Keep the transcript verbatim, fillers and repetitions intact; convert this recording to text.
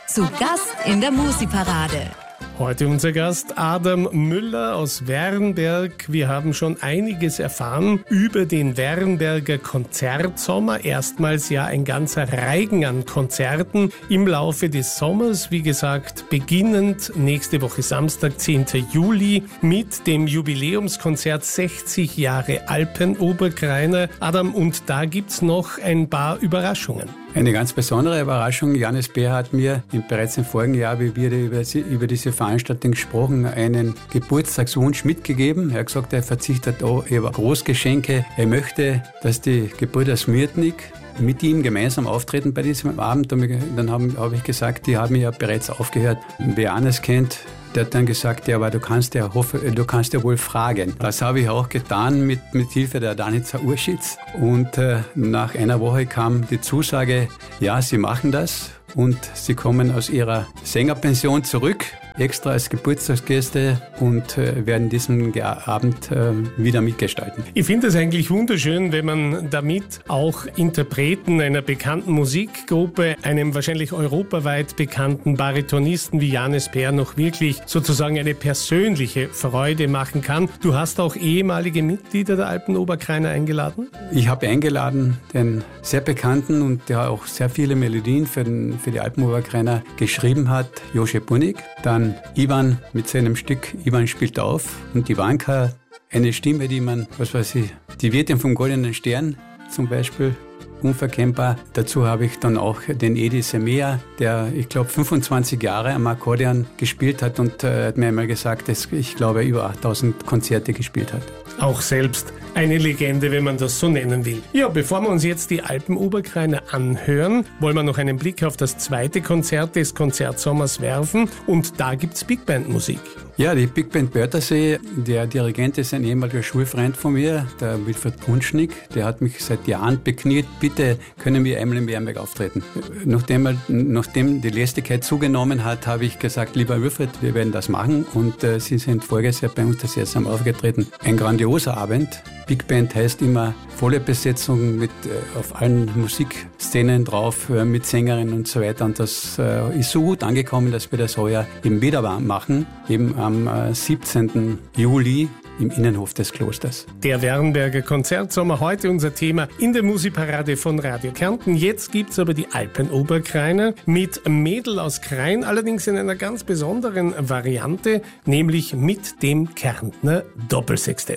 Zu Gast in der Musi-Parade. Heute unser Gast Adam Müller aus Wernberg. Wir haben schon einiges erfahren über den Wernberger Konzertsommer. Erstmals ja ein ganzer Reigen an Konzerten im Laufe des Sommers. Wie gesagt, beginnend nächste Woche Samstag, zehnten Juli, mit dem Jubiläumskonzert sechzig Jahre Alpenoberkrainer. Adam, und da gibt's noch ein paar Überraschungen. Eine ganz besondere Überraschung. Johannes Beer hat mir bereits im vorigen Jahr, wie wir über, über diese Veranstaltung gesprochen, einen Geburtstagswunsch mitgegeben. Er hat gesagt, er verzichtet über Großgeschenke. Er möchte, dass die Gebrüder Smirtnik mit ihm gemeinsam auftreten bei diesem Abend. Und dann habe hab ich gesagt, die haben ja bereits aufgehört. Wer Johannes kennt, der hat dann gesagt, ja, aber du kannst ja, hoffe, du kannst ja wohl fragen. Das habe ich auch getan mit, mit Hilfe der Danica Urschitz. Und äh, nach einer Woche kam die Zusage, ja, sie machen das. Und sie kommen aus ihrer Sängerpension zurück, extra als Geburtstagsgäste, und äh, werden diesen Abend äh, wieder mitgestalten. Ich finde es eigentlich wunderschön, wenn man damit auch Interpreten einer bekannten Musikgruppe, einem wahrscheinlich europaweit bekannten Baritonisten wie Johannes Beer, noch wirklich sozusagen eine persönliche Freude machen kann. Du hast auch ehemalige Mitglieder der Alpenoberkrainer eingeladen? Ich habe eingeladen den sehr bekannten und der auch sehr viele Melodien für, den, für die Alpenoberkrainer geschrieben hat, Jože Punik. Dann Ivan mit seinem Stück Ivan spielt auf, und Ivanka, eine Stimme, die man, was weiß ich, die Wirtin vom Goldenen Stern zum Beispiel, unverkennbar. Dazu habe ich dann auch den Edi Semea, der, ich glaube, fünfundzwanzig Jahre am Akkordeon gespielt hat, und äh, hat mir einmal gesagt, dass ich glaube, über achttausend Konzerte gespielt hat. Auch selbst eine Legende, wenn man das so nennen will. Ja, bevor wir uns jetzt die Alpenoberkrainer anhören, wollen wir noch einen Blick auf das zweite Konzert des Konzertsommers werfen, und da gibt's Big Band Musik. Ja, die Big Band Börtersee, der Dirigent ist ein ehemaliger Schulfreund von mir, der Wilfried Punschnick, der hat mich seit Jahren bekniet, bitte können wir einmal in Wernberg auftreten. Nachdem, nachdem die Lästigkeit zugenommen hat, habe ich gesagt, lieber Wilfried, wir werden das machen, und äh, sie sind voriges Jahr bei uns das erste Mal aufgetreten. Ein grandioser Abend. Big Band heißt immer volle Besetzung mit äh, auf allen Musikszenen drauf, äh, mit Sängerinnen und so weiter, und das äh, ist so gut angekommen, dass wir das heuer eben wieder machen, eben am äh, siebzehnten Juli im Innenhof des Klosters. Der Wernberger Konzertsommer, heute unser Thema in der Musi-Parade von Radio Kärnten. Jetzt gibt's aber die Alpenoberkrainer mit Mädel aus Krain, allerdings in einer ganz besonderen Variante, nämlich mit dem Kärntner Doppelsextett.